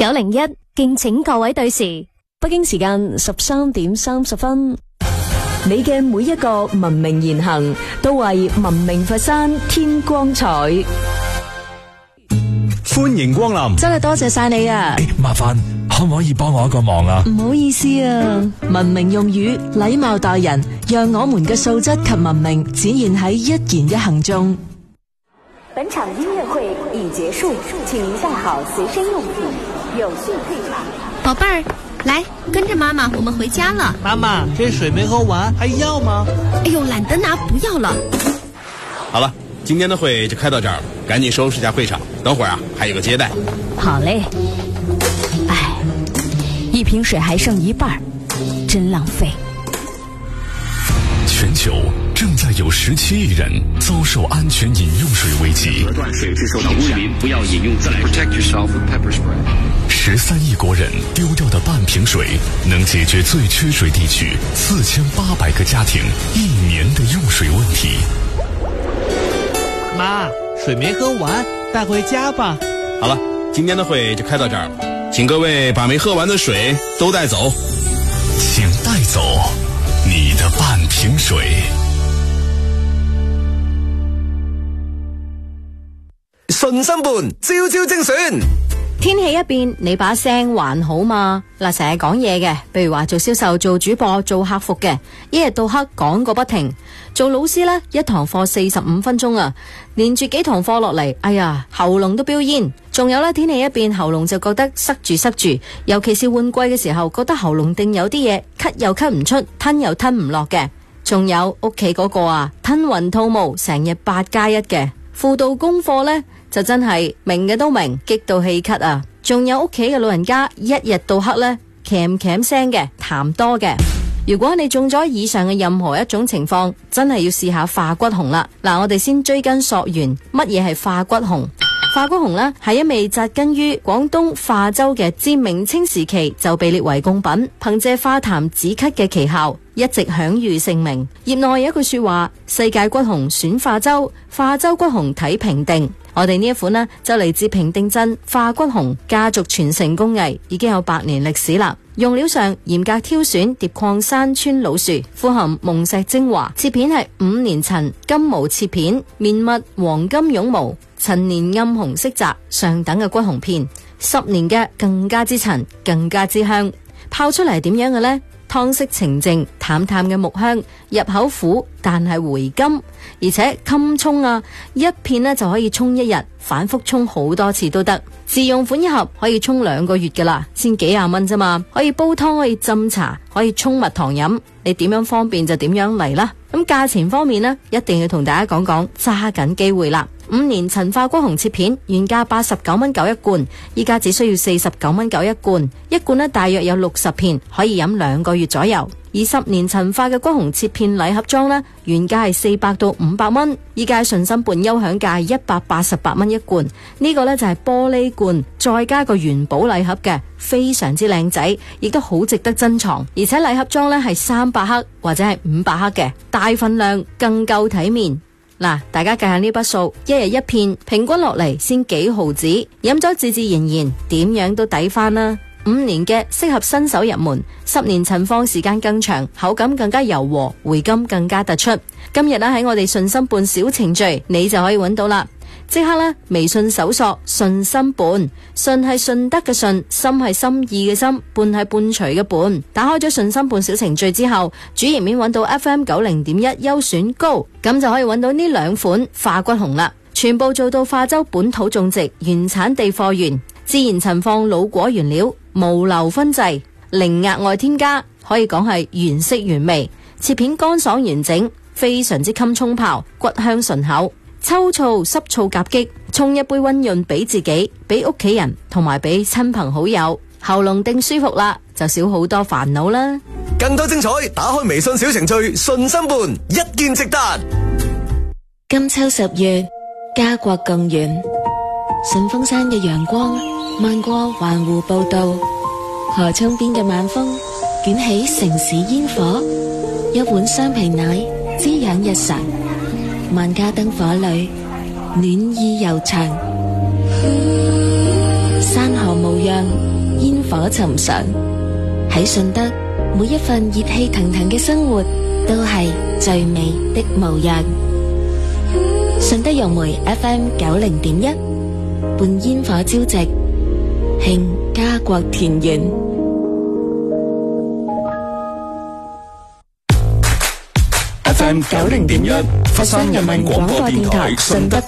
901，敬請各位對時。 北京時間13:30，你嘅每一個文明言行，都為文明佛山添光彩。 歡迎光臨， 真係多謝晒你啊！ 麻煩可唔可以幫我一個忙啊？ 唔好意思啊，文明用語，禮貌待人，讓我們嘅素質及文明展現喺一言一行中。 本場音樂會已結束，請您帶好隨身用品，有序退場。 寶貝兒，來跟着媽媽，我們回家了。 媽媽，這水沒喝完，還要嗎？ 哎呦，懶得拿，不要了。 好了，今天的會就開到這兒了，趕緊收拾一下會場，等會兒啊還有個接待。 好嘞。哎，一瓶水還剩一半，真浪費。 全球正在有17億人遭受安全飲用水危機。 斷水致受到污染，不要飲用自來水。Protect yourself with pepper spray。 13億國人丟掉的半瓶水，能解決最缺水地區4800個家庭1年的用水問題。 媽，水沒喝完，帶回家吧。 好了，今天的會就開到這兒了，請各位把沒喝完的水都帶走。 請帶走你的半瓶水。 順心伴，朝朝精選。 天氣一變，你把聲還好嘛？嗱，成日講嘢嘅，譬如話做銷售、做主播、做客服嘅，一日到黑講個不停。做老師呢，一堂課45分鐘啊，連住幾堂課落嚟，哎呀，喉嚨都飆煙。仲有呢，天氣一變，喉嚨就覺得塞住，尤其是換季嘅時候，覺得喉嚨定有啲嘢，咳又咳唔出，吞又吞唔落嘅。仲有屋企嗰個啊，吞雲吐霧，成日8+1嘅。輔導功課呢，就真係明嘅都明，激到氣咳啊！仲有屋企嘅老人家，一日到黑呢，鉗聲嘅，痰多嘅。如果你中咗以上嘅任何一種情況，真係要試下化骨紅啦。嗱，我哋先追根溯源，乜嘢係化骨紅？化骨紅呢，係一味扎根於廣東化州嘅，自明清時期就被列為貢品，憑借化痰止咳嘅奇效，一直享譽盛名。業內有一句說話：世界骨紅選化州，化州骨紅睇評定。我哋呢一款呢，就嚟自平定鎮化骨紅家族傳承工藝，已經有100年歷史啦。用料上嚴格挑選疊礦山村老樹，富含甕石精華，切片係5年陳金毛切片，綿密黃金絨毛，陳年暗紅色澤，上等嘅骨紅片，10年嘅更加之陳，更加之香。泡出嚟點樣嘅呢？湯色澄淨，淡淡嘅木香，入口苦但係回甘，而且襟沖啊，一片呢就可以沖1日，反覆沖好多次都得。自用款一盒可以沖2個月噶啦，先幾廿蚊啫嘛，可以煲湯，可以浸茶，可以沖蜜糖飲，你點樣方便就點樣嚟啦。咁價錢方面呢，一定要同大家講講，揸緊機會啦。5年陳化骨紅切片原價89蚊9一罐，依家只需要49蚊9一罐，一罐呢大約有60片，可以飲2個月左右。而10年陳化嘅骨紅切片禮盒裝呢，原價係400到500蚊，依家順心伴優享價188蚊一罐。呢個呢就係玻璃罐，再加個元寶禮盒嘅，非常之靚仔，亦都好值得珍藏。而且禮盒裝呢係300克或者係500克嘅，大份量更夠體面。嗱，大家計下呢筆數，一日一片，平均落嚟先幾毫子，飲咗自然，點樣都抵翻啦。5年嘅適合新手入門，10年陳放時間更長，口感更加柔和，回甘更加突出。今日喺我哋順心伴小程序，你就可以揾到啦。即刻啦，微信搜索順心伴，順係順德嘅順，心係心意嘅心，伴係伴隨嘅伴。打開咗順心伴小程序之後，主頁面揾到 FM90.1優選高，咁就可以揾到呢2款化骨紅啦。全部做到化州本土種植，原產地貨源，自然陳放老果原料，無硫燻製，零額外添加，可以講係原色原味。切片乾爽完整，非常之襟沖泡，骨香順口。秋燥濕燥夾擊，沖一杯溫潤俾自己，俾屋企人，同埋俾親朋好友，喉嚨定舒服啦，就少好多煩惱啦。 更多精彩，打開微信小程序順心伴，一見即得。 金秋10月，家國更遠，順峰山嘅陽光漫過環湖步道，河涌邊嘅晚風捲起城市煙火，一碗雙皮奶滋養日常，萬家燈火裏暖意悠長，山河無恙火尋常。喺順德，每一份熱氣騰騰嘅生活都係最美的模樣。順德融媒 FM90.1，伴煙火朝夕，慶家國團圓。 FM90.1，佛山人民廣播電台順德